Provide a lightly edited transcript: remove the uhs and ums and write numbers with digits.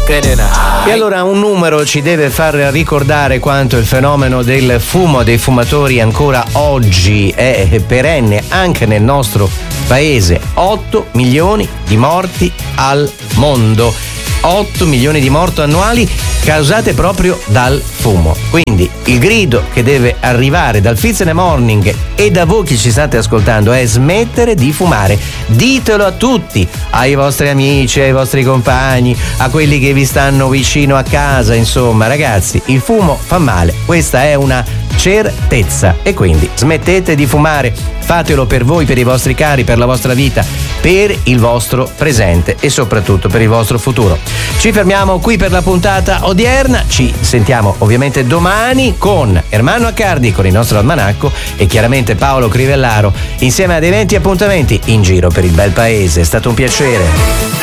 E allora un numero ci deve far ricordare quanto il fenomeno del fumo dei fumatori ancora oggi è perenne anche nel nostro paese. 8 milioni di morti al mondo. 8 milioni di morti annuali causate proprio dal fumo. Quindi il grido che deve arrivare dal Fizz in the Morning e da voi che ci state ascoltando è smettere di fumare. Ditelo a tutti, ai vostri amici, ai vostri compagni, a quelli che vi stanno vicino a casa. Insomma, ragazzi, il fumo fa male, questa è una certezza, e quindi smettete di fumare. Fatelo per voi, per i vostri cari, per la vostra vita, per il vostro presente e soprattutto per il vostro futuro. Ci fermiamo qui per la puntata odierna, ci sentiamo ovviamente domani con Ermanno Accardi, con il nostro almanacco, e chiaramente Paolo Crivellaro insieme ad eventi e appuntamenti in giro per il bel paese. È stato un piacere.